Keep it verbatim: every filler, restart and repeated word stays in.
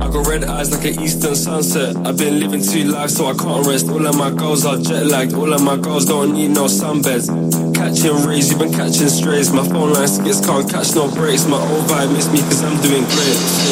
I got red eyes like an eastern sunset. I've been living two lives so I can't rest. All of my goals are jet lagged. All of my goals don't need no sunbeds. Catching rays, you've been catching strays. My phone line skits, can't catch no breaks. My old vibe miss me cause I'm doing great.